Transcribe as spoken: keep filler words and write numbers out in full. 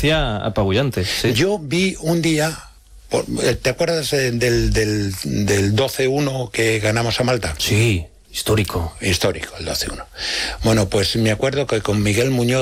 parecía apabullante. ¿Sí? Yo vi un día, ¿te acuerdas del, del, del doce uno que ganamos a Malta? Sí, histórico. Histórico, el doce uno. Bueno, pues me acuerdo que con Miguel Muñoz